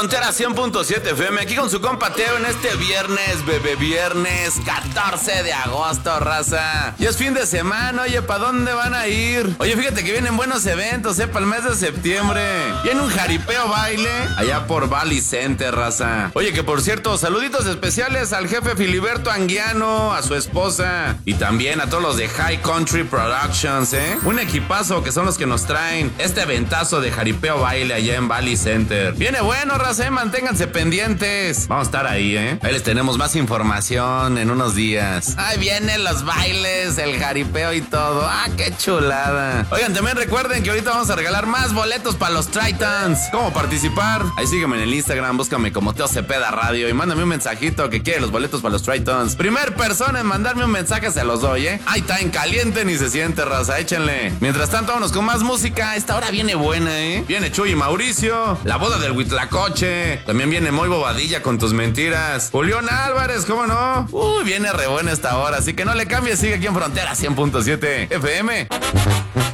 Frontera 100.7 FM, aquí con su compa Teo en este viernes, viernes 14 de agosto, raza. Y es fin de semana, oye, ¿para dónde van a ir? Oye, fíjate que vienen buenos eventos, para el mes de septiembre. Viene un jaripeo baile allá por Valley Center, raza. Oye, que por cierto, saluditos especiales al jefe Filiberto Anguiano, a su esposa y también a todos los de High Country Productions, Un equipazo que son los que nos traen este eventazo de jaripeo baile allá en Valley Center. Viene bueno, raza, manténganse pendientes. Vamos a estar ahí, Ahí les tenemos más información en unos días. Ahí vienen los bailes, el jaripeo y todo. ¡Ah, qué chulada! Oigan, también recuerden que ahorita vamos a regalar más boletos para los Tritons. ¿Cómo participar? Ahí sígueme en el Instagram, búscame como Teo Cepeda Radio y mándame un mensajito que quiere los boletos para los Tritons. Primer persona en mandarme un mensaje se los doy, Ahí está, en caliente ni se siente, raza, échenle. Mientras tanto, vámonos con más música. Esta hora viene buena, Viene Chuy y Mauricio, la boda del Huitlacoche. También viene Muy Bobadilla con tus mentiras. Julián Álvarez, ¿cómo no? Viene re buena esta hora, así que no le cambies, sigue aquí en Frontera 100.7 FM.